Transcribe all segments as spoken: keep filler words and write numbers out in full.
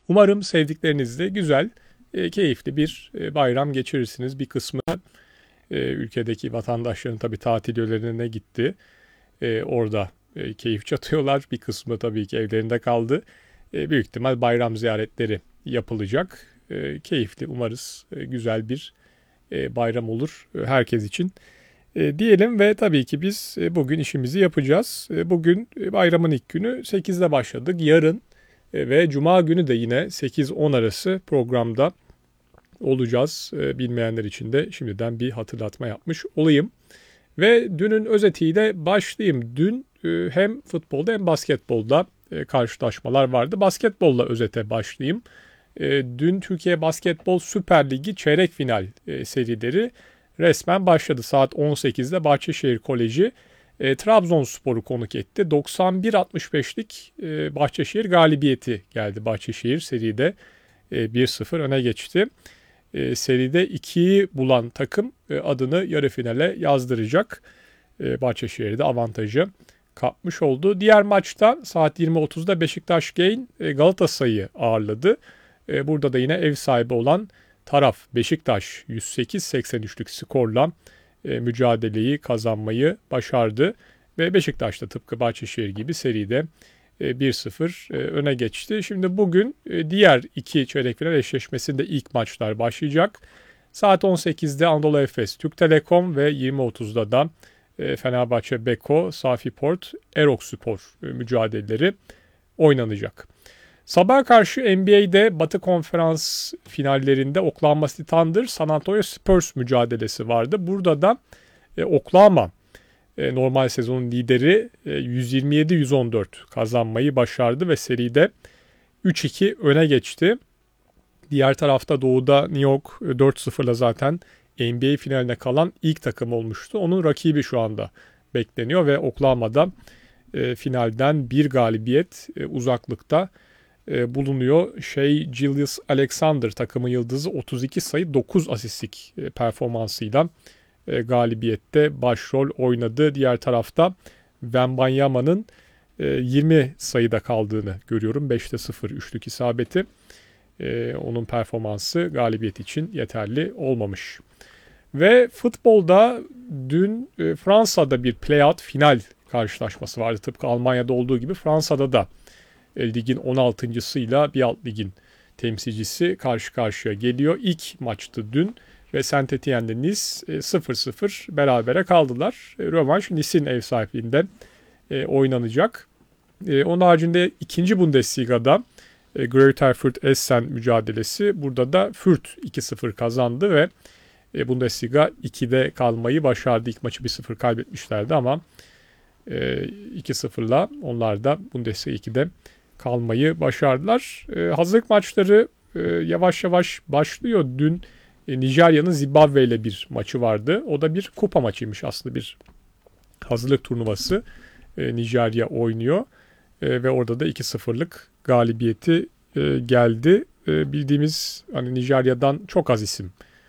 Umarım sevdiklerinizle güzel, e, keyifli bir e, bayram geçirirsiniz. Bir kısmı e, ülkedeki vatandaşların tabii tatil yörelerine gitti. E, orada e, keyif çatıyorlar. Bir kısmı tabii ki evlerinde kaldı. E, büyük ihtimal bayram ziyaretleri yapılacak. E, keyifli, umarız e, güzel bir e, bayram olur e, herkes için. E, diyelim ve tabii ki biz e, bugün işimizi yapacağız. E, bugün e, bayramın ilk günü sekizde başladık. Yarın e, ve Cuma günü de yine sekiz on arası programda olacağız. E, bilmeyenler için de şimdiden bir hatırlatma yapmış olayım. Ve dünün özetiyle başlayayım. Dün e, hem futbolda hem basketbolda e, karşılaşmalar vardı. Basketbolla özete başlayayım. E, dün Türkiye Basketbol Süper Ligi çeyrek final e, serileri resmen başladı. Saat on sekizde Bahçeşehir Koleji e, Trabzonspor'u konuk etti. doksan bir altmış beşlik e, Bahçeşehir galibiyeti geldi. Bahçeşehir seride e, bir sıfır öne geçti. E, seride ikiyi bulan takım e, adını yarı finale yazdıracak. E, Bahçeşehir'de avantajı kapmış oldu. Diğer maçta saat yirmi otuzda Beşiktaş Gain e, Galatasaray'ı ağırladı. E, burada da yine ev sahibi olan taraf Beşiktaş yüz sekiz seksen üçlük skorla e, mücadeleyi kazanmayı başardı. Ve Beşiktaş da tıpkı Bahçeşehir gibi seride e, bir sıfır e, öne geçti. Şimdi bugün e, diğer iki çeyrek final eşleşmesinde ilk maçlar başlayacak. Saat on sekizde Anadolu Efes, Türk Telekom ve yirmi otuzda da e, Fenerbahçe Beko, Safiport, Erokspor e, mücadeleleri oynanacak. Sabaha karşı N B A'de Batı Konferans finallerinde Oklahoma City Thunder, San Antonio Spurs mücadelesi vardı. Burada da e, Oklahoma e, normal sezonun lideri e, yüz yirmi yedi yüz on dört kazanmayı başardı ve seride üç iki öne geçti. Diğer tarafta Doğu'da New York e, dört sıfırla zaten N B A finaline kalan ilk takım olmuştu. Onun rakibi şu anda bekleniyor ve Oklahoma'da e, finalden bir galibiyet e, uzaklıkta e, bulunuyor. Shai Gilgeous-Alexander takımın yıldızı otuz iki sayı dokuz asistlik e, performansıyla e, galibiyette başrol oynadı. Diğer tarafta Wembanyama'nın e, yirmi sayıda kaldığını görüyorum. beşte sıfır üçlük isabeti. E, onun performansı galibiyet için yeterli olmamış. Ve futbolda dün e, Fransa'da bir playout final karşılaşması vardı. Tıpkı Almanya'da olduğu gibi Fransa'da da e, ligin on altıncısıyla bir alt ligin temsilcisi karşı karşıya geliyor. İlk maçtı dün ve Saint Etienne'de Nice e, sıfır sıfır berabere kaldılar. E, rövanş Nice'in ev sahipliğinde e, oynanacak. E, onun haricinde ikinci Bundesliga'da e, Greuther Fürth Essen mücadelesi. Burada da Fürth iki sıfır kazandı ve e, Bundesliga ikide kalmayı başardı. İlk maçı bir sıfır kaybetmişlerdi ama e, iki sıfırla onlar da Bundesliga ikide kalmayı başardılar. E, hazırlık maçları e, yavaş yavaş başlıyor. Dün e, Nijerya'nın Zimbabwe ile bir maçı vardı. O da bir kupa maçıymış aslında, bir hazırlık turnuvası. E, Nijerya oynuyor e, ve orada da iki sıfırlık galibiyeti e, geldi. E, bildiğimiz hani Nijerya'dan çok az isim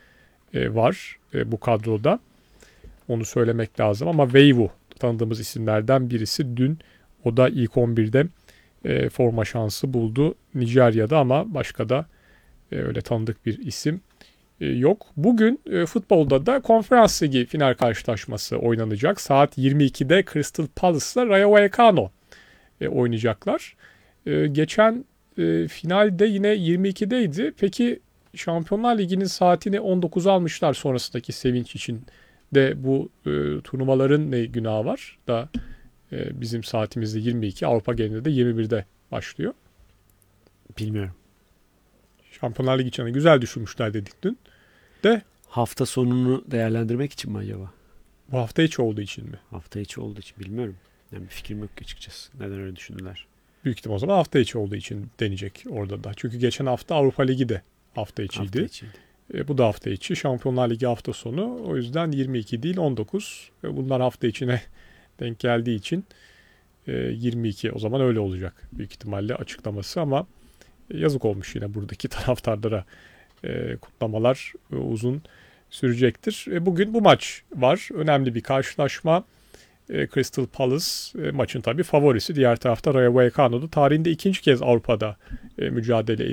e, var e, bu kadroda. Onu söylemek lazım ama Weiwu tanıdığımız isimlerden birisi. Dün o da ilk on birde e, forma şansı buldu Nijerya'da ama başka da e, öyle tanıdık bir isim e, yok. Bugün e, futbolda da Konferans Ligi final karşılaşması oynanacak. Saat yirmi ikide Crystal Palace'la Rayo Vallecano e, oynayacaklar. E, geçen e, finalde yine yirmi ikideydi. Peki Şampiyonlar Ligi'nin saatini on dokuza almışlar sonrasındaki sevinç için de bu e, turnuvaların ne günahı var da e, bizim saatimizde yirmi iki, Avrupa genelinde de yirmi birde başlıyor. Bilmiyorum. Şampiyonlar Ligi için güzel düşünmüşler dedik dün. De Hafta sonunu değerlendirmek için mi acaba? bu hafta içi olduğu için mi? Hafta içi olduğu için bilmiyorum. Yani bir fikrim yok açıkçası. Neden öyle düşündüler? Büyük ihtimal o zaman hafta içi olduğu için deneyecek orada da. Çünkü geçen hafta Avrupa Ligi de hafta içiydi. Hafta içiydi. E, bu da hafta içi. Şampiyonlar Ligi hafta sonu. O yüzden yirmi iki değil on dokuz. E, bunlar hafta içine denk geldiği için e, yirmi iki o zaman öyle olacak. Büyük ihtimalle açıklaması ama e, yazık olmuş yine buradaki taraftarlara. E, kutlamalar e, uzun sürecektir. E, bugün bu maç var. Önemli bir karşılaşma. E, Crystal Palace e, maçın tabii favorisi. Diğer tarafta Rayo Vallecano'da tarihinde ikinci kez Avrupa'da e, mücadele